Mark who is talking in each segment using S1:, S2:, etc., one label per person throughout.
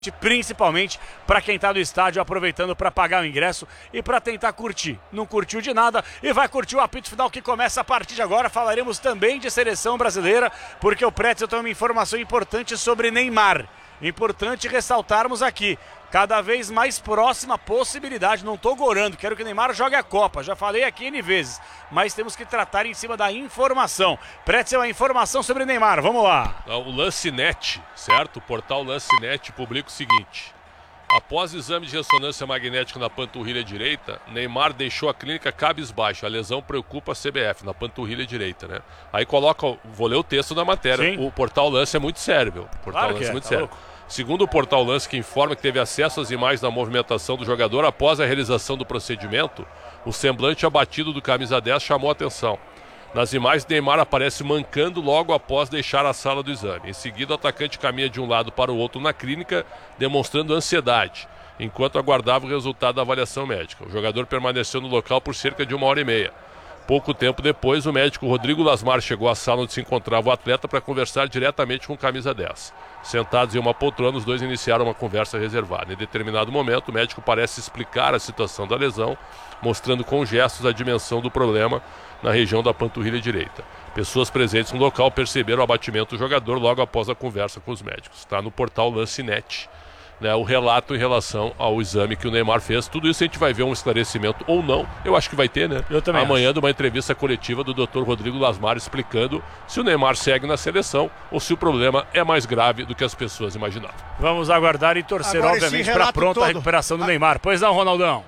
S1: principalmente para quem está no estádio aproveitando para pagar o ingresso e para tentar curtir. Não curtiu de nada e vai curtir o apito final que começa a partir de agora. Falaremos também de seleção brasileira, porque o Pretzel tem uma informação importante sobre Neymar. Importante ressaltarmos aqui, cada vez mais próxima a possibilidade, não estou gorando, quero que o Neymar jogue a Copa, já falei aqui N vezes, mas temos que tratar em cima da informação. Pretzel, a informação sobre Neymar, vamos lá.
S2: O Lancenet, certo? O portal Lancenet publica o seguinte: após exame de ressonância magnética na panturrilha direita, Neymar deixou a clínica cabisbaixo. A lesão preocupa a CBF, na panturrilha direita, né? Aí coloca, vou ler o texto da matéria. Sim. O portal Lance é muito sério, meu. O portal
S1: claro
S2: Lance é muito
S1: tá
S2: sério.
S1: Louco.
S2: Segundo o portal Lance, que informa que teve acesso às imagens da movimentação do jogador após a realização do procedimento, o semblante abatido do camisa 10 chamou a atenção. Nas imagens, Neymar aparece mancando logo após deixar a sala do exame. Em seguida, o atacante caminha de um lado para o outro na clínica, demonstrando ansiedade, enquanto aguardava o resultado da avaliação médica. O jogador permaneceu no local por cerca de 1h30. Pouco tempo depois, o médico Rodrigo Lasmar chegou à sala onde se encontrava o atleta para conversar diretamente com o camisa 10. Sentados em uma poltrona, os dois iniciaram uma conversa reservada. Em determinado momento, o médico parece explicar a situação da lesão, mostrando com gestos a dimensão do problema na região da panturrilha direita. Pessoas presentes no local perceberam o abatimento do jogador logo após a conversa com os médicos. Está no portal Lancenet, né, o relato em relação ao exame que o Neymar fez. Tudo isso a gente vai ver um esclarecimento ou não. Eu acho que vai ter, né?
S1: Eu também
S2: amanhã,
S1: acho.
S2: De uma entrevista coletiva do Dr. Rodrigo Lasmar explicando se o Neymar segue na seleção ou se o problema é mais grave do que as pessoas imaginavam.
S1: Vamos aguardar e torcer,
S3: agora,
S1: obviamente, para a pronta recuperação do Neymar. Pois não, Ronaldão?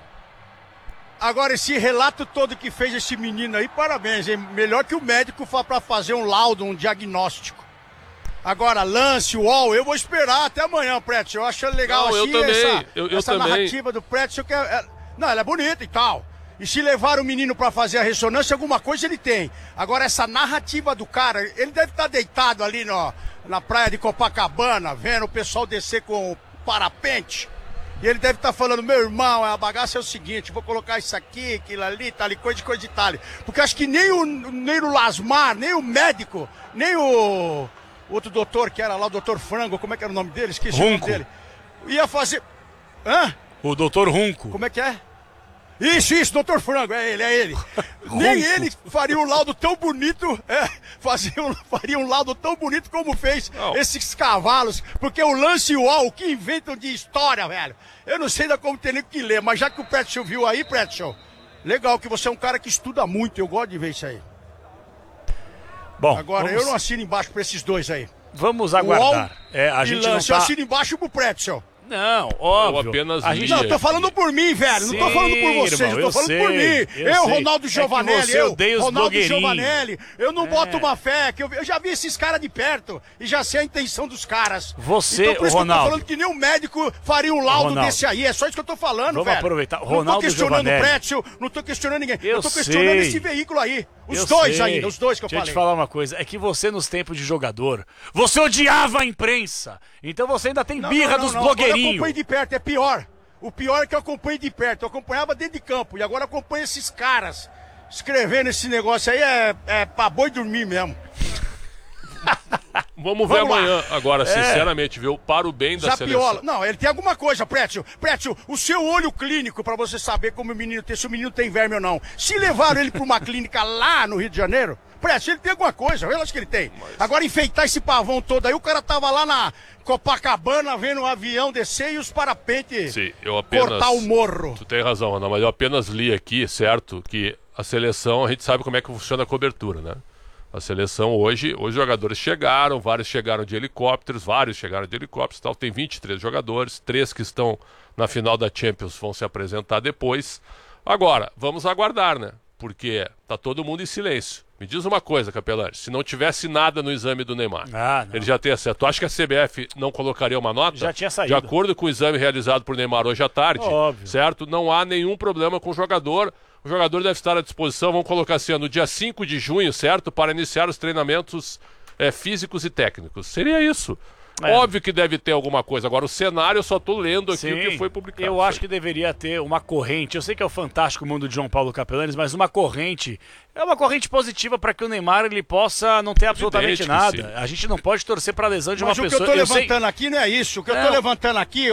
S3: Agora, esse relato todo que fez esse menino aí, parabéns, hein? Melhor que o médico para fazer um laudo, um diagnóstico. Agora, Lance, UOL, eu vou esperar até amanhã, Pretzel. Eu acho legal
S2: não,
S3: assim,
S2: eu também,
S3: essa
S2: também.
S3: narrativa do Pretzel, não, ela é bonita e tal. E se levar o menino para fazer a ressonância, alguma coisa ele tem. Agora, essa narrativa do cara, ele deve estar deitado ali na praia de Copacabana, vendo o pessoal descer com o parapente. E ele deve estar falando, meu irmão, a bagaça é o seguinte, vou colocar isso aqui, aquilo ali, tal, coisa de tal. Porque acho que nem o Lasmar, nem o médico, nem o outro doutor que era lá, o doutor Frango, como é que era o nome dele? Esqueci o nome dele. Ia fazer... Hã?
S1: O doutor Runco.
S3: Como é que é? Isso, doutor Frango, é ele. Nem ele faria um laudo tão bonito, faria um laudo tão bonito como fez esses cavalos, porque o Lance e o UOL, que inventam de história, velho. Eu não sei ainda como ter nem que ler, mas já que o Pretzel viu aí, Pretzel, legal que você é um cara que estuda muito, eu gosto de ver isso aí.
S1: Bom,
S3: agora, eu não assino embaixo pra esses dois aí.
S1: Vamos aguardar.
S3: A gente Lance, não tá... eu assino embaixo pro Pretzel.
S1: Não, óbvio.
S2: Eu apenas
S3: não, tô falando por mim, velho. Não tô falando por vocês,
S1: irmão,
S3: eu tô falando por mim. Eu, Ronaldo Giovanelli, Ronaldo Giovanelli, eu não boto uma fé, que eu já vi esses caras de perto e já sei a intenção dos caras.
S1: Você,
S3: então, por isso
S1: Ronaldo.
S3: Que eu tô falando que nem um médico faria um laudo desse aí. É só isso que eu tô falando,
S1: Vamos
S3: velho.
S1: Aproveitar.
S3: Ronaldo não tô questionando o Pretzel, não tô questionando ninguém. Eu tô questionando esse veículo aí. Os dois que eu falei.
S1: Deixa eu te falar uma coisa, é que você nos tempos de jogador, você odiava a imprensa, então você ainda tem birra dos blogueirinhos.
S3: Eu acompanho de perto, é pior. O pior é que eu acompanho de perto, eu acompanhava dentro de campo e agora acompanho esses caras escrevendo esse negócio aí, é pra boi dormir mesmo.
S2: Vamos ver amanhã, agora, sinceramente, viu? Para o bem da seleção.
S3: Não, ele tem alguma coisa, Pretzel. Pretzel, o seu olho clínico pra você saber como o menino tem, se o menino tem verme ou não. Se levaram ele pra uma clínica lá no Rio de Janeiro, Pretzel, ele tem alguma coisa, eu acho que ele tem. Agora, enfeitar esse pavão todo aí, o cara tava lá na Copacabana vendo um avião descer e os parapentes cortar o morro.
S2: Tu tem razão, Ana, mas eu apenas li aqui, certo, que a seleção, a gente sabe como é que funciona a cobertura, né? A seleção hoje, os jogadores chegaram, vários chegaram de helicópteros, tal. Tem 23 jogadores, 3 que estão na final da Champions vão se apresentar depois. Agora, vamos aguardar, né? Porque tá todo mundo em silêncio. Me diz uma coisa, Capelani, se não tivesse nada no exame do Neymar, ele já teria certo. Tu acha que a CBF não colocaria uma nota?
S1: Já tinha saído.
S2: De acordo com o exame realizado por Neymar hoje à tarde, certo? Não há nenhum problema com o jogador. O jogador deve estar à disposição, vamos colocar assim, no dia 5 de junho, certo? Para iniciar os treinamentos físicos e técnicos. Seria isso. Óbvio que deve ter alguma coisa. Agora, o cenário, eu só tô lendo aqui o que foi publicado.
S1: Eu acho que deveria ter uma corrente. Eu sei que é o fantástico mundo de João Paulo Capelanes, mas uma corrente. É uma corrente positiva para que o Neymar ele possa não ter absolutamente nada. A gente não pode torcer para a lesão de uma pessoa.
S3: Mas o que eu tô levantando aqui não é isso. O que eu tô levantando aqui,